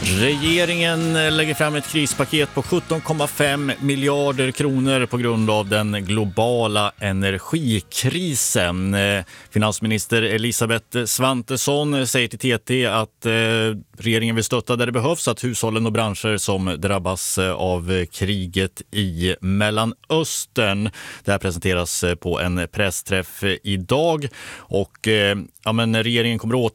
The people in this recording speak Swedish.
Regeringen lägger fram ett krispaket på 17,5 miljarder kronor på grund av den globala energikrisen. Finansminister Elisabeth Svantesson säger till TT att regeringen vill stötta där det behövs, att hushållen och branscher som drabbas av kriget i Mellanöstern. Det här presenteras på en pressträff idag och regeringen kommer